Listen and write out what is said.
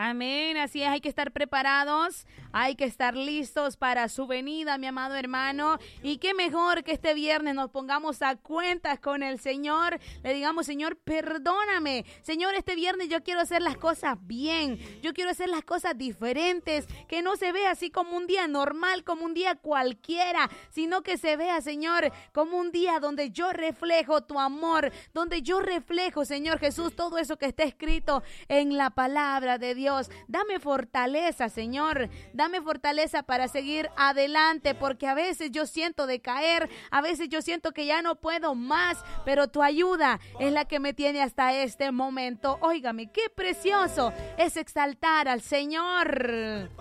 Amén, así es, hay que estar preparados, hay que estar listos para su venida, mi amado hermano. Y qué mejor que este viernes nos pongamos a cuentas con el Señor. Le digamos, Señor, perdóname. Señor, este viernes yo quiero hacer las cosas bien. Yo quiero hacer las cosas diferentes. Que no se vea así como un día normal, como un día cualquiera, sino que se vea, Señor, como un día donde yo reflejo tu amor, donde yo reflejo, Señor Jesús, todo eso que está escrito en la palabra de Dios. Dame fortaleza, Señor. Dame fortaleza para seguir adelante, porque a veces yo siento decaer, a veces yo siento que ya no puedo más, pero tu ayuda es la que me tiene hasta este momento. Óigame, qué precioso es exaltar al Señor.